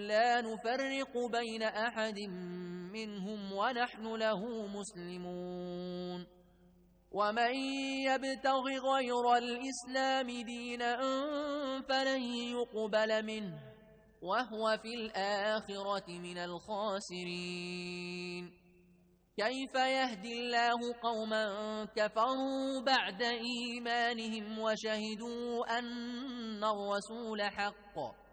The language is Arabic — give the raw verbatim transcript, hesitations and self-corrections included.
لا نفرق بين أحد منهم ونحن له مسلمون ومن يبتغ غير الإسلام دينا فلن يقبل منه وهو في الآخرة من الخاسرين كيف يهدي الله قوما كفروا بعد إيمانهم وشهدوا أن الرسول حق